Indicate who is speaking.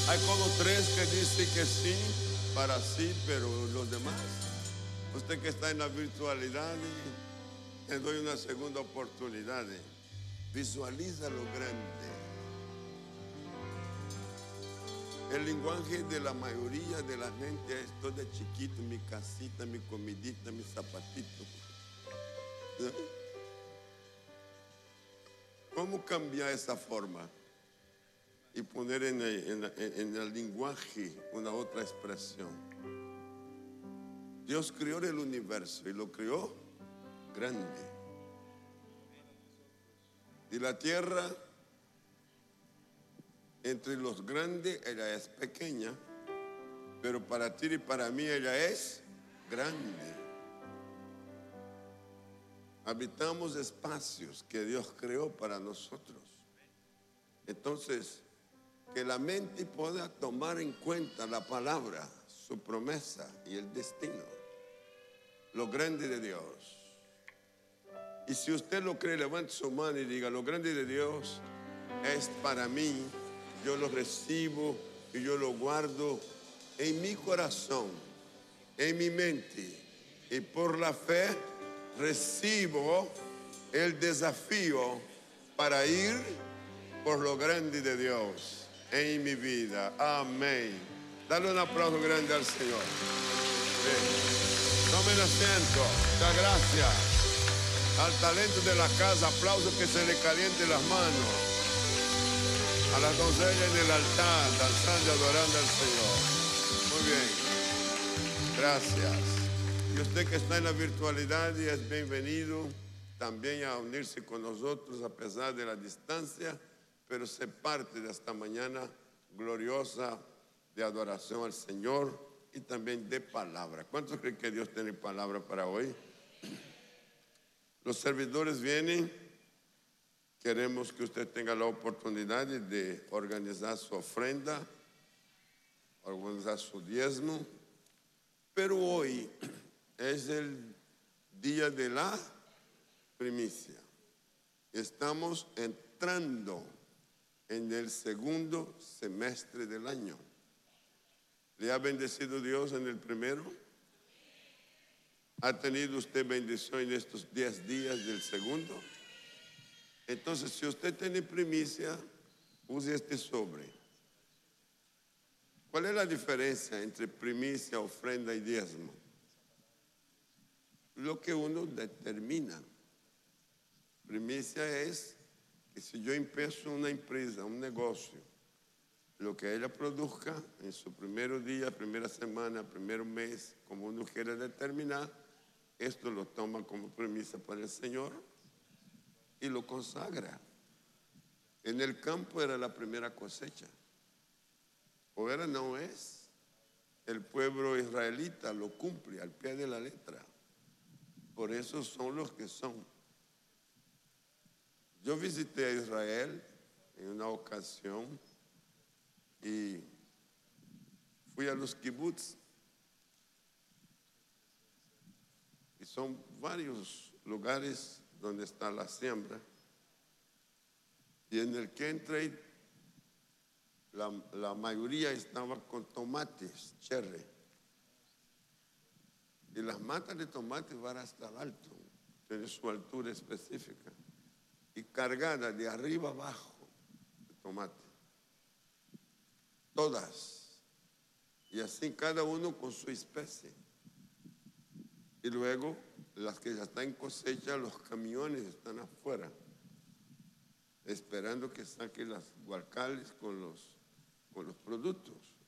Speaker 1: Hay como tres que dicen que sí, para sí, pero los demás. Usted que está en la virtualidad, te doy una segunda oportunidad. Visualiza lo grande. El lenguaje de la mayoría de la gente es todo chiquito, mi casita, mi comidita, mi zapatito. ¿No? ¿Cómo cambiar esa forma y poner en el lenguaje una otra expresión? Dios creó el universo y lo creó grande. Y la tierra, entre los grandes, ella es pequeña, pero para ti y para mí ella es grande. Habitamos espacios que Dios creó para nosotros. Entonces, que la mente pueda tomar en cuenta la palabra, su promesa y el destino, lo grande de Dios. Y si usted lo cree, levante su mano y diga: lo grande de Dios es para mí, yo lo recibo y yo lo guardo en mi corazón, en mi mente, y por la fe recibo el desafío para ir por lo grande de Dios en mi vida. Amén. Dale un aplauso grande al Señor. Bien. Tomen asiento. Muchas gracias. Al talento de la casa, aplauso que se le caliente las manos. A la doncella en el altar, danzando y adorando al Señor. Muy bien. Gracias. Y usted que está en la virtualidad y es bienvenido también a unirse con nosotros a pesar de la distancia, pero ser parte de esta mañana gloriosa de adoración al Señor y también de palabra. ¿Cuántos creen que Dios tiene palabra para hoy? Los servidores vienen. Queremos que usted tenga la oportunidad de organizar su ofrenda, organizar su diezmo, pero hoy es el día de la primicia. Estamos entrando en el segundo semestre del año. ¿Le ha bendecido Dios en el primero? ¿Ha tenido usted bendición en estos 10 días del segundo? Entonces, si usted tiene primicia, use este sobre. ¿Cuál es la diferencia entre primicia, ofrenda y diezmo? Lo que uno determina. Primicia es que si yo empiezo una empresa, un negocio, lo que ella produzca en su primer día, primera semana, primer mes, como uno quiera determinar, esto lo toma como premisa para el Señor y lo consagra. En el campo era la primera cosecha. O era, no es. El pueblo israelita lo cumple al pie de la letra. Por eso son los que son. Yo visité a Israel en una ocasión y fui a los kibbutz. Y son varios lugares donde está la siembra. Y en el que entré, la mayoría estaba con tomates, cherry. Y las matas de tomates van hasta el alto, tiene su altura específica. Y cargadas de arriba abajo de tomate. Todas. Y así cada uno con su especie. Y luego, las que ya están en cosecha, los camiones están afuera, esperando que saquen las guarcales con los productos.